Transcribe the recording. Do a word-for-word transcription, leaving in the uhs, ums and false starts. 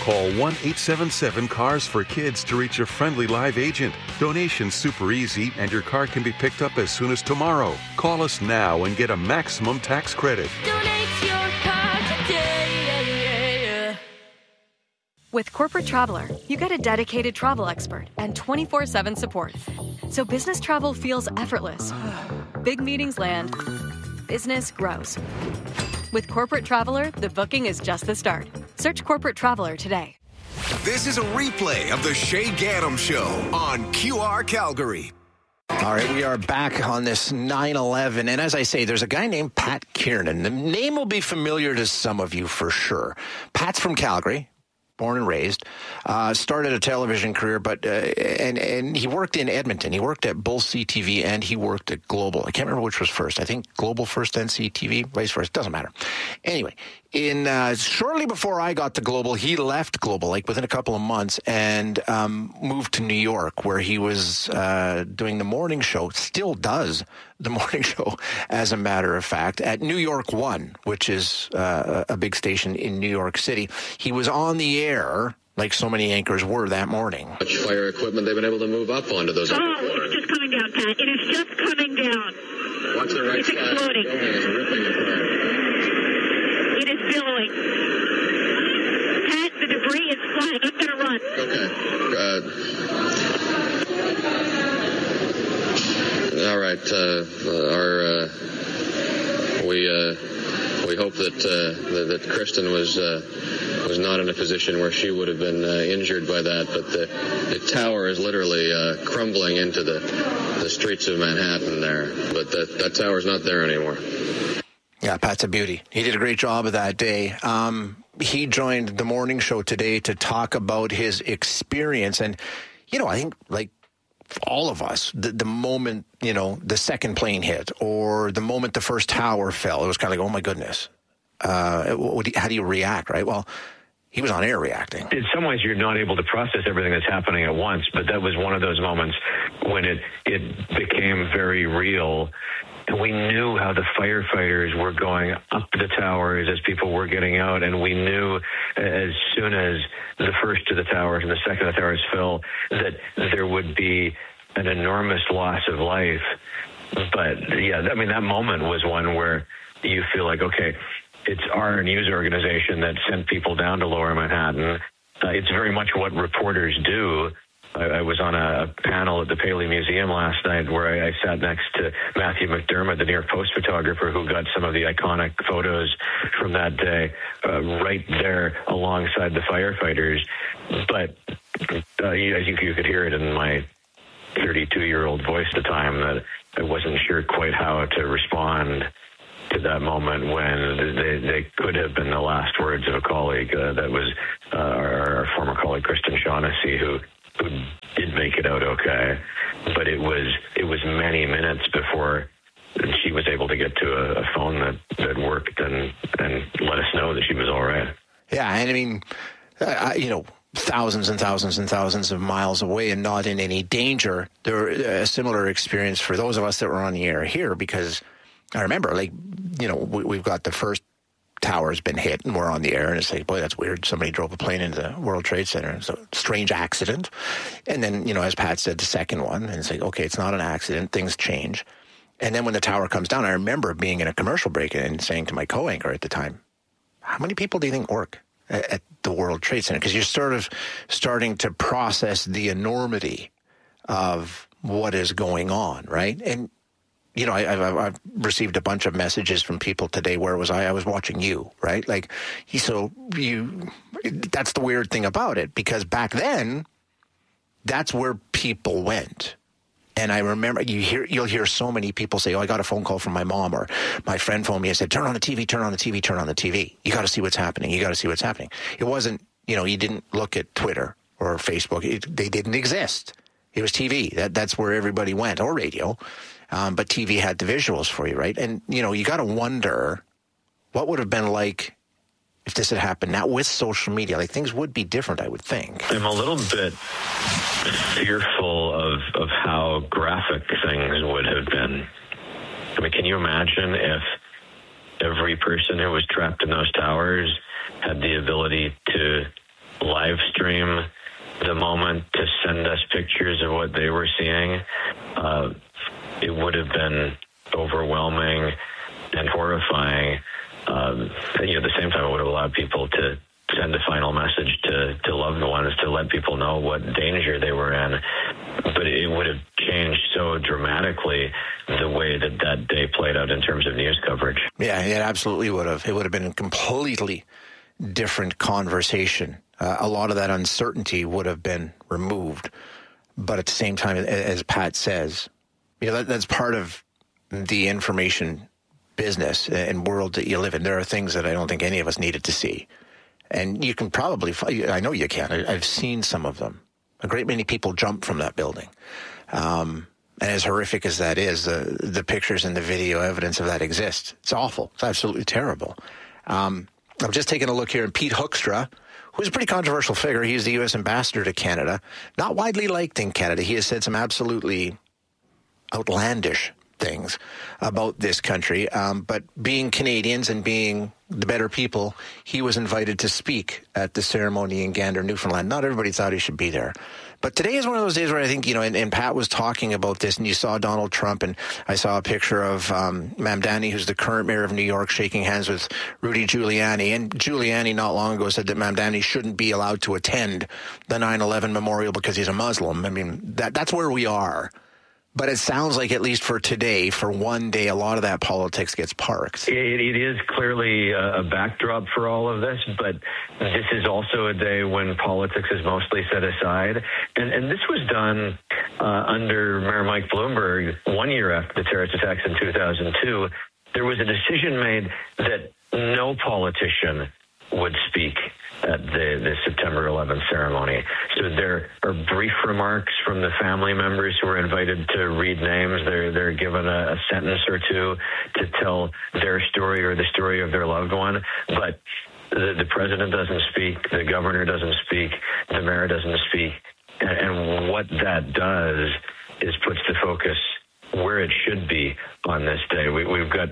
Call one eight seven seven cars for kids to reach a friendly live agent. Donation's super easy, and your car can be picked up as soon as tomorrow. Call us now and get a maximum tax credit. Donate your car today. With Corporate Traveler, you get a dedicated travel expert and twenty-four seven support. So business travel feels effortless. Big meetings land. Business grows. With Corporate Traveler, the booking is just the start. Search Corporate Traveler today. This is a replay of the Shay Gaddam Show on Q R Calgary. All right, we are back on this nine eleven, and as I say, there's a guy named Pat Kiernan. The name will be familiar to some of you for sure. Pat's from Calgary, born and raised, uh, started a television career, but uh, and and he worked in Edmonton. He worked at both C T V and he worked at Global. I can't remember which was first. I think Global first, then C T V, vice versa. Doesn't matter. Anyway, in uh, shortly before I got to Global, he left Global, like within a couple of months, and um, moved to New York, where he was uh, doing the morning show. Still does the morning show, as a matter of fact, at New York One, which is uh, a big station in New York City. He was on the air, like so many anchors were that morning. How much fire equipment they've been able to move up onto those? Oh, it's just coming down, Pat. It is just coming down. Watch the right it's side. Exploding. It's ripping apart. It is billowing. Pat, the debris is flying. I'm going to run. Okay. Uh, all right. Uh, our uh, we uh, we hope that, uh, that that Kristen was uh, was not in a position where she would have been uh, injured by that. But the the tower is literally uh, crumbling into the the streets of Manhattan there. But that that tower is not there anymore. Yeah, Pat's a beauty. He did a great job of that day. Um, he joined the morning show today to talk about his experience. And, you know, I think, like all of us, the, the moment, you know, the second plane hit or the moment the first tower fell, it was kind of like, oh, my goodness. Uh, what do you, how do you react, right? Well, he was on air reacting. In some ways, you're not able to process everything that's happening at once, but that was one of those moments when it, it became very real. And we knew how the firefighters were going up the towers as people were getting out. And we knew as soon as the first of the towers and the second of the towers fell that there would be an enormous loss of life. But, yeah, I mean, that moment was one where you feel like, okay, it's our news organization that sent people down to Lower Manhattan. Uh, it's very much what reporters do. I, I was on a panel at the Paley Museum last night where I, I sat next to Matthew McDermott, the New York Post photographer who got some of the iconic photos from that day, uh, right there alongside the firefighters. But uh, you, you, you could hear it in my thirty-two-year-old voice at the time that I wasn't sure quite how to respond to that moment when they, they could have been the last words of a colleague. Uh, that was uh, our, our former colleague, Kristen Shaughnessy, who who did make it out okay, but it was it was many minutes before she was able to get to a, a phone that, that worked and, and let us know that she was all right. Yeah, and I mean, uh, you know, thousands and thousands and thousands of miles away and not in any danger. There were a similar experience for those of us that were on the air here, because I remember, like, you know, we, we've got the first tower's been hit and we're on the air and it's like, boy, that's weird. Somebody drove a plane into the World Trade Center. It's a strange accident. And then, you know, as Pat said, the second one, and it's like, okay, it's not an accident. Things change. And then when the tower comes down, I remember being in a commercial break and saying to my co-anchor at the time, how many people do you think work at, at the World Trade Center? Because you're sort of starting to process the enormity of what is going on, right? And you know, I, I've, I've received a bunch of messages from people today. Where was I? I was watching you, right? Like, so you, that's the weird thing about it, because back then, that's where people went. And I remember you hear, you'll hear so many people say, oh, I got a phone call from my mom, or my friend phoned me and said, turn on the T V, turn on the T V, turn on the T V. You got to see what's happening. You got to see what's happening. It wasn't, you know, you didn't look at Twitter or Facebook. It, they didn't exist. It was T V. That, that's where everybody went, or radio. Um, but T V had the visuals for you, right? And, you know, you got to wonder what would have been like if this had happened now with social media. Like, things would be different, I would think. I'm a little bit fearful of, of how graphic things would have been. I mean, can you imagine if every person who was trapped in those towers had the ability to live stream the moment, to send us pictures of what they were seeing, uh, it would have been overwhelming and horrifying. Um, you know, at the same time, it would have allowed people to send a final message to, to loved ones, to let people know what danger they were in. But it would have changed so dramatically the way that that day played out in terms of news coverage. Yeah, it absolutely would have. It would have been a completely different conversation. Uh, a lot of that uncertainty would have been removed. But at the same time, as Pat says, you know, that, that's part of the information business and world that you live in. There are things that I don't think any of us needed to see. And you can probably, I know you can. I, I've seen some of them. A great many people jumped from that building. Um, and as horrific as that is, the, the pictures and the video evidence of that exists. It's awful. It's absolutely terrible. Um, I'm just taking a look here at Pete Hoekstra, who's a pretty controversial figure. He's the U S ambassador to Canada. Not widely liked in Canada. He has said some absolutely outlandish things about this country. Um, but being Canadians and being the better people, he was invited to speak at the ceremony in Gander, Newfoundland. Not everybody thought he should be there. But today is one of those days where I think, you know, and, and Pat was talking about this, and you saw Donald Trump, and I saw a picture of um, Mamdani, who's the current mayor of New York, shaking hands with Rudy Giuliani. And Giuliani not long ago said that Mamdani shouldn't be allowed to attend the nine eleven memorial because he's a Muslim. I mean, that that's where we are. But it sounds like, at least for today, for one day, a lot of that politics gets parked. It, it is clearly a backdrop for all of this, but this is also a day when politics is mostly set aside. And, and this was done uh, under Mayor Mike Bloomberg one year after the terrorist attacks in two thousand two. There was a decision made that no politician would speak at the, the September eleventh ceremony. So there are brief remarks from the family members who are invited to read names. They're, they're given a, a sentence or two to tell their story or the story of their loved one. But the, the president doesn't speak, the governor doesn't speak, the mayor doesn't speak. And, and what that does is puts the focus where it should be on this day. We, we've got